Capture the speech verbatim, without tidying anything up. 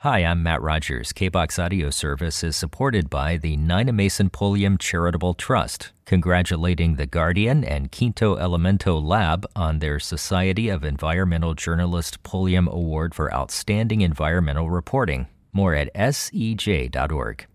Hi, I'm Matt Rogers. K B O X Audio Service is supported by the Nina Mason Pulliam Charitable Trust, congratulating The Guardian and Quinto Elemento Lab on their Society of Environmental Journalists Pulliam Award for Outstanding Environmental Reporting. More at S E J dot org.